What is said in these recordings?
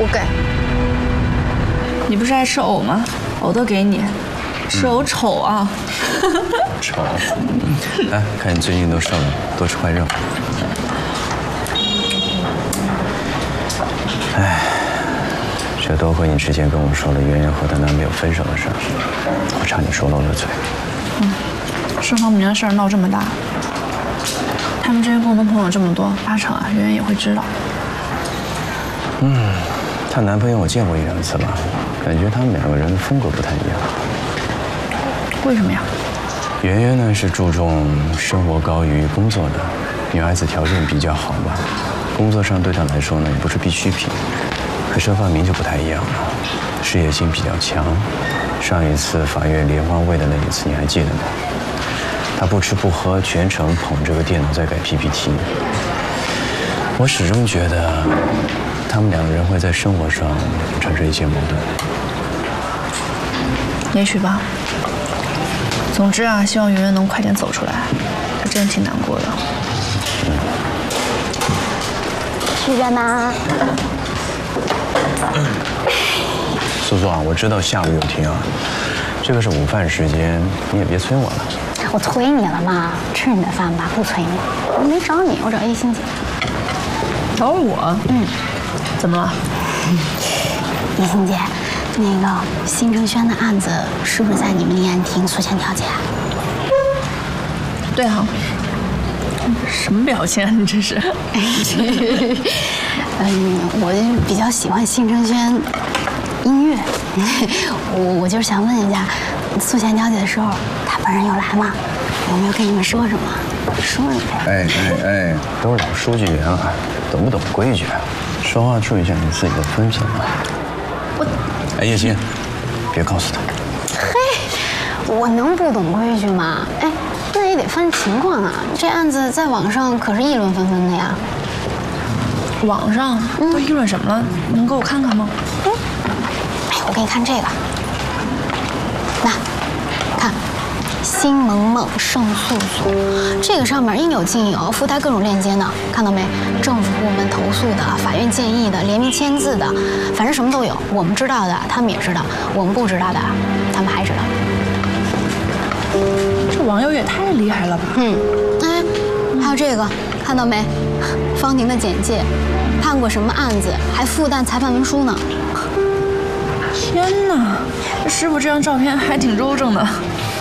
给。你不是爱吃藕吗？藕都给你。吃藕丑啊！ 丑。来看你最近都瘦了，多吃块肉。哎，这多亏你之前跟我说了圆圆和她男朋友分手的事儿，我差点说漏了嘴。 盛方明的事儿闹这么大，他们这些共同朋友这么多，8成啊，圆圆也会知道。 她男朋友我见过1、2次吧，感觉他们2个人的风格不太一样。 为什么呀？ 圆圆呢是注重生活高于工作的，女孩子条件比较好吧，工作上对她来说呢也不是必需品。可盛方明就不太一样了，事业心比较强。上一次法院联欢会的那一次你还记得吗？他不吃不喝，全程捧着个电脑在改 PPT。我始终觉得他们2个人会在生活上产生一些矛盾。 也许吧。总之啊，希望圆圆能快点走出来，她真挺难过的。 去着呢。 苏苏啊，我知道下午有庭啊，这个是午饭时间，你也别催我了。 我催你了吗？吃你的饭吧，不催你。我没找你，我找叶欣姐。 找我？怎么了？ 叶欣姐，那个辛承轩的案子是不是在你们立案庭诉前调解？ 对哈。什么表情啊？你这是？ 我比较喜欢辛承轩音乐，我就是想问一下，诉前调解的时候，他本人有来吗？有没有跟你们说什么？说说呗。 哎，都是老书记员了，懂不懂规矩啊？说话注意一下你自己的分寸啊！叶欣，别告诉他。 嘿，我能不懂规矩吗？哎，那也得分情况啊。这案子在网上可是议论纷纷的呀。 网上都议论什么了？能给我看看吗？ 我给你看这个，那看新萌萌胜诉所，这个上面应有尽有，附带各种链接呢，看到没？政府部门投诉的，法院建议的，联名签字的，反正什么都有。我们知道的，他们也知道；我们不知道的，他们还知道。 这网友也太厉害了吧！ 还有这个，看到没？方婷的简介，判过什么案子，还附带裁判文书呢。 天哪，师傅这张照片还挺周正的。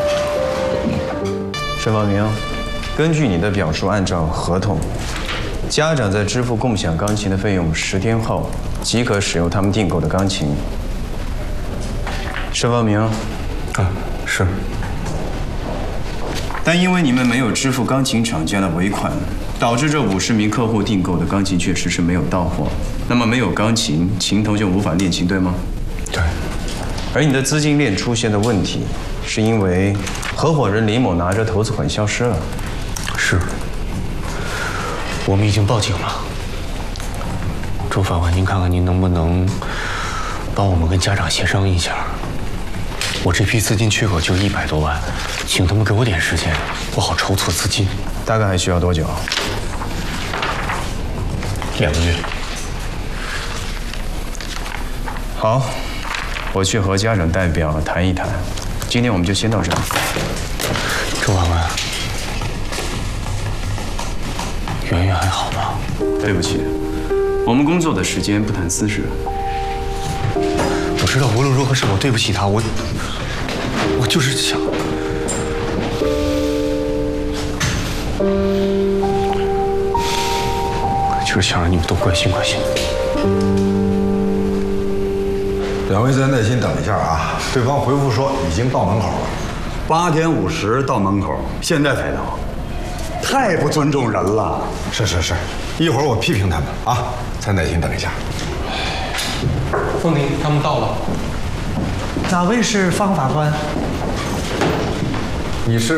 盛方明，根据你的表述，按照合同，家长在支付共享钢琴的费用10天后，即可使用他们订购的钢琴。盛方明， 是。 但因为你们没有支付钢琴厂家的尾款，导致这50名客户订购的钢琴确实是没有到货。那么没有钢琴，琴头就无法练琴，对吗？ 对。 而你的资金链出现的问题，是因为合伙人李某拿着投资款消失了。 是。我们已经报警了。周法官，您看看您能不能帮我们跟家长协商一下？我这批资金缺口就100多万，请他们给我点时间，我好筹措资金。 大概还需要多久 ？2个月。 好，我去和家长代表谈一谈。今天我们就先到这里。 周法官，圆圆还好吗？ 对不起，我们工作的时间不谈私事。 我知道无论如何是我对不起她，我就是想，就是想让你们都关心关心。 2位再耐心等一下啊，对方回复说已经到门口了。8点50到门口，现在才到，太不尊重人了。是，一会儿我批评他们啊，再耐心等一下。 凤婷他们到了。 哪位是方法官？ 你是？